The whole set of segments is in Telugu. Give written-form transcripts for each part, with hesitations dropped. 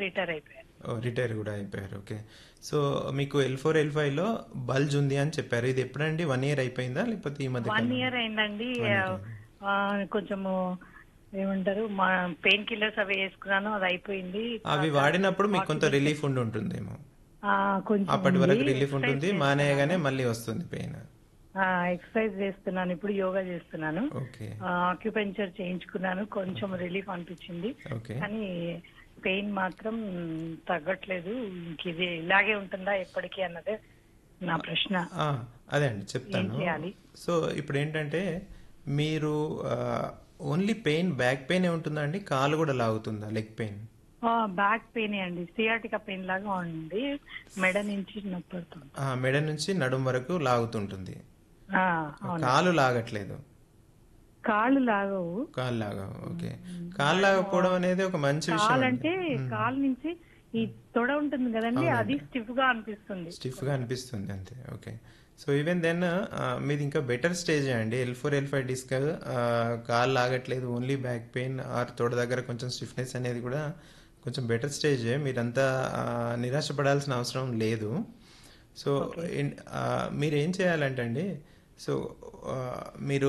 రిటైర్ అయిపోయాను. రిటైర్ కూడా అయిపోయారు. ఓకే. సో మీకు L4, L5లో బల్జ్ ఉంది అని చెప్పారు. ఇది ఎప్పుడండి? 1 ఇయర్ అయిపోయిందా లేకపోతే ఈ మధ్య 1 కాలం? ఇయర్ అయిందండి. 1 ఇయర్ అయింది. కొంచెము ఏమంటారు, మా పెయిన్ కిల్లర్స్ అవి వేసుకున్నాను, అది అయిపోయింది. అవి వాడినప్పుడు మీకు కొంత రిలీఫ్ ఉండి ఉంటుందేమో. కొంచెం అప్పటి ఉంది. వరకు రిలీఫ్ ఎక్సర్సైజ్ ఉంటుంది, మానేయగానే మళ్ళీ వస్తుంది పెయిన్. ఎక్సర్సైజ్ చేస్తున్నాను, ఇప్పుడు యోగా చేస్తున్నాను. ఓకే. ఆక్యుపెంచర్ చేయించుకున్నాను, కొంచెం రిలీఫ్ అనిపించింది. ఓకే. కానీ పెయిన్ మాత్రం తగ్గట్లేదు. ఇంక ఇది ఇలాగే ఉంటుందా ఎప్పటికీ అన్నదే నా ప్రశ్న. ఆ, అదే అండి ఏం చెప్తాను. చేయాలి? సో ఇప్పుడు ఏంటంటే మీరు ఓన్లీ పెయిన్ బ్యాక్ పెయిన్ ఉంటుందా అండి? కాలు కూడా లాగుతుందా? Leg pain? బ్యాక్ పెయిన్ అండి, సియాటికా పెయిన్ లాగా ఉంది, మెడ నుంచి నొప్పి పడుతుంది. మెడ నుంచి నడుం వరకు లాగుతుంటుంది. అవును. కాలు లాగట్లేదు. కాళ్ళు లాగవు. కాలు లాగవు. ఓకే. కాలు లాగకపోవడం అనేది ఒక మంచి విషయం కాలు అండి. అంటే కాలు నుంచి ఈ తొడ ఉంటుంది కదండి, అది స్టిఫ్ గా అనిపిస్తుంది. స్టిఫ్ గా అనిపిస్తుంది అంతే. ఓకే. సో ఈవెన్ దెన్ మీది ఇంకా బెటర్ స్టేజ్ అండి. L4, L5 డిస్క్ కాలు లాగట్లేదు, ఓన్లీ బ్యాక్ పెయిన్ ఆర్ తోడ దగ్గర కొంచెం స్టిఫ్నెస్ అనేది కూడా కొంచెం బెటర్ స్టేజే. మీరంతా నిరాశపడాల్సిన అవసరం లేదు. సో మీరు ఏం చేయాలంటే అండి, సో మీరు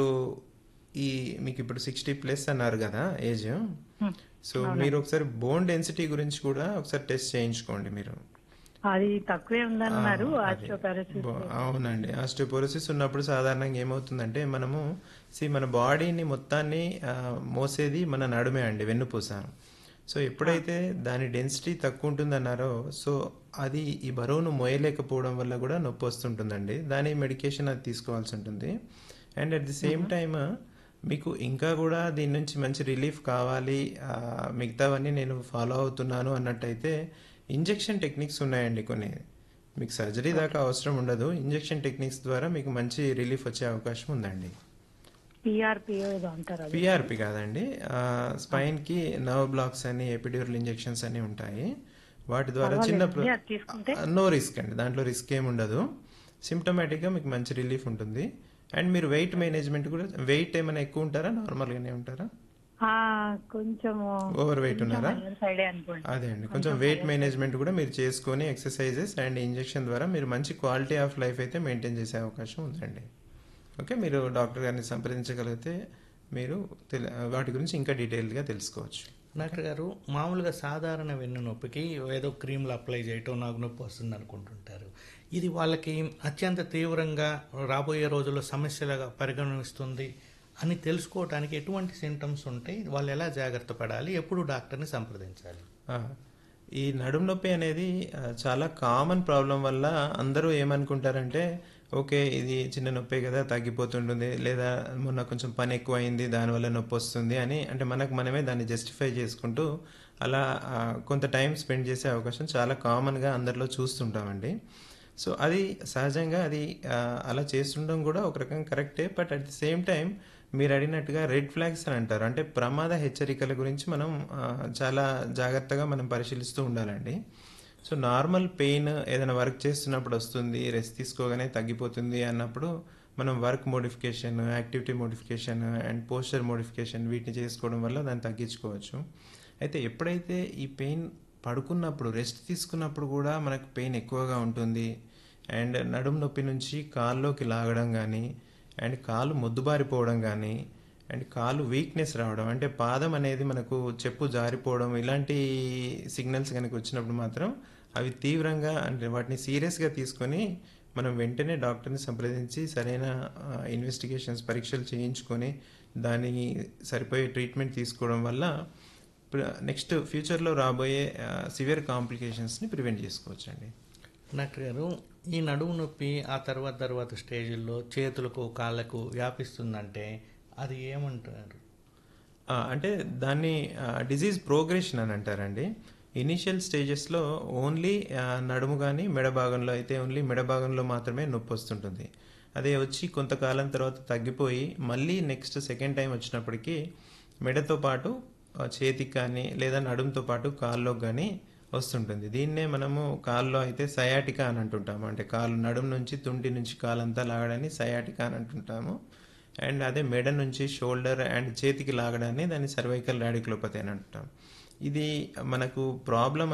మీకు ఇప్పుడు 60+ అన్నారు కదా ఏజ్. సో మీరు ఒకసారి బోన్ డెన్సిటీ గురించి కూడా ఒకసారి టెస్ట్ చేయించుకోండి మీరు. అది తక్కువే ఉందన్నారు. అదే. అవునండి. ఆస్టియోపోరోసిస్ ఉన్నప్పుడు సాధారణంగా ఏమవుతుందంటే మన బాడీని మొత్తాన్ని మోసేది మన నడుమే అండి, వెన్నుపూస. సో ఎప్పుడైతే దాని డెన్సిటీ తక్కువ ఉంటుందన్నారో, సో అది ఈ బరువును మోయలేకపోవడం వల్ల కూడా నొప్పి వస్తుంటుందండి. దాని మెడికేషన్ అది తీసుకోవాల్సి ఉంటుంది. And at the same time మీకు ఇంకా కూడా దీని నుంచి మంచి రిలీఫ్ కావాలి, మిగతావన్నీ నేను ఫాలో అవుతున్నాను అన్నట్టయితే ఇంజెక్షన్ టెక్నిక్స్ ఉన్నాయండి కొన్ని. మీకు సర్జరీ దాకా అవసరం ఉండదు. ఇంజెక్షన్ టెక్నిక్స్ ద్వారా మీకు మంచి రిలీఫ్ వచ్చే అవకాశం ఉందండి. పిఆర్పి కాదండి, స్పైన్ కి నర్వ్ బ్లాక్స్ అని, ఎపిడ్యూరల్ ఇంజెక్షన్స్ అని ఉంటాయి. వాటి ద్వారా నో రిస్క్ అండి, దాంట్లో రిస్క్ ఏమి ఉండదు. సిమ్టమాటిక్ గా మీకు మంచి రిలీఫ్ ఉంటుంది. అండ్ మీరు వెయిట్ మేనేజ్మెంట్ కూడా, వెయిట్ ఏమైనా ఎక్కువ ఉంటారా, నార్మల్ గానే ఉంటారా? కొంచెం ఓవర్ వెయిట్ ఉన్నారా? అదే అండి, కొంచెం వెయిట్ మేనేజ్మెంట్ కూడా మీరు చేసుకొని ఎక్సర్సైజెస్ అండ్ ఇంజెక్షన్ ద్వారా మీరు మంచి క్వాలిటీ ఆఫ్ లైఫ్ అయితే మెయింటైన్ చేసే అవకాశం ఉందండి. ఓకే. మీరు డాక్టర్ గారిని సంప్రదించగలిగితే మీరు వాటి గురించి ఇంకా డీటెయిల్గా తెలుసుకోవచ్చు. డాక్టర్ గారు, మామూలుగా సాధారణ వెన్ను నొప్పికి ఏదో క్రీమ్లు అప్లై చేయటం నాకు నొప్పి వస్తుంది అనుకుంటుంటారు. ఇది వాళ్ళకి అత్యంత తీవ్రంగా రాబోయే రోజుల్లో సమస్యలుగా పరిగణిస్తుంది అని తెలుసుకోవడానికి ఎటువంటి సింటమ్స్ ఉంటాయి, వాళ్ళు ఎలా జాగ్రత్త పడాలి, ఎప్పుడు డాక్టర్ని సంప్రదించాలి? ఈ నడుము నొప్పి అనేది చాలా కామన్ ప్రాబ్లం వల్ల అందరూ ఏమనుకుంటారంటే, ఓకే ఇది చిన్న నొప్పే కదా తగ్గిపోతుంటుంది, లేదా మొన్న కొంచెం పని ఎక్కువ అయింది దానివల్ల నొప్పి వస్తుంది అని, అంటే మనమే దాన్ని జస్టిఫై చేసుకుంటూ అలా కొంత టైం స్పెండ్ చేసే అవకాశం చాలా కామన్గా అందరిలో చూస్తుంటామండి. సో అది సహజంగా అది అలా చేస్తుండడం కూడా ఒక రకంగా కరెక్టే. But at the same time మీరు అడిగినట్టుగా రెడ్ ఫ్లాగ్స్ అని అంటారు, అంటే ప్రమాద హెచ్చరికల గురించి మనం చాలా జాగ్రత్తగా మనం పరిశీలిస్తూ ఉండాలండి. సో నార్మల్ పెయిన్ ఏదైనా వర్క్ చేస్తున్నప్పుడు వస్తుంది, రెస్ట్ తీసుకోగానే తగ్గిపోతుంది అన్నప్పుడు మనం work modification, activity modification and posture modification వీటిని చేసుకోవడం వల్ల దాన్ని తగ్గించుకోవచ్చు. అయితే ఎప్పుడైతే ఈ పెయిన్ పడుకున్నప్పుడు, రెస్ట్ తీసుకున్నప్పుడు కూడా మనకు పెయిన్ ఎక్కువగా ఉంటుంది, అండ్ నడుము నొప్పి నుంచి కాల్లోకి లాగడం కానీ, అండ్ కాలు మొద్దుబారిపోవడం కానీ, అండ్ కాలు వీక్నెస్ రావడం, అంటే పాదం అనేది మనకు చెప్పు జారిపోవడం, ఇలాంటి సిగ్నల్స్ కనుక వచ్చినప్పుడు మాత్రం అవి తీవ్రంగా, అంటే వాటిని సీరియస్గా తీసుకొని మనం వెంటనే డాక్టర్ని సంప్రదించి సరైన ఇన్వెస్టిగేషన్స్, పరీక్షలు చేయించుకొని దానికి సరిపోయే ట్రీట్మెంట్ తీసుకోవడం వల్ల నెక్స్ట్ ఫ్యూచర్లో రాబోయే సివియర్ కాంప్లికేషన్స్ని ప్రివెంట్ చేసుకోవచ్చు అండి. డాక్టర్ గారు, ఈ నడుము నొప్పి ఆ తర్వాత స్టేజ్లో చేతులకు, కాళ్ళకు వ్యాపిస్తుందంటే అది ఏమంటారు? అంటే దాన్ని డిజీజ్ ప్రోగ్రెషన్ అని అంటారండి. ఇనీషియల్ స్టేజెస్లో ఓన్లీ నడుము కానీ మెడ భాగంలో అయితే ఓన్లీ మెడ భాగంలో మాత్రమే నొప్పి వస్తుంటుంది. అదే వచ్చి కొంతకాలం తర్వాత తగ్గిపోయి మళ్ళీ నెక్స్ట్ సెకండ్ టైం వచ్చినప్పటికీ మెడతో పాటు చేతికి కానీ లేదా నడుముతో పాటు కాల్లో కానీ వస్తుంటుంది. దీన్నే మనము కాల్లో అయితే సయాటికా అని అంటుంటాము, అంటే కాలు నడుము నుంచి తుంటి నుంచి కాలంతా లాగడాన్ని సయాటికా అని అంటుంటాము. అండ్ అదే మెడ నుంచి షోల్డర్ అండ్ చేతికి లాగడాన్ని దాన్ని సర్వైకల్ రాడిక్యులోపతి అని అంటుంటాం. ఇది మనకు ప్రాబ్లం